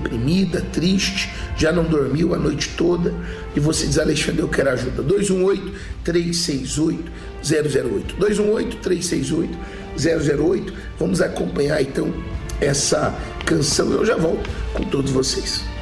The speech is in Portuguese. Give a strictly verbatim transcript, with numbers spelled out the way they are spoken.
deprimida, triste, já não dormiu a noite toda e você diz: Alexandre, eu quero ajuda. dois um oito, três seis oito, zero zero oito. dois um oito, três seis oito, zero zero oito. Vamos acompanhar então essa canção e eu já volto com todos vocês.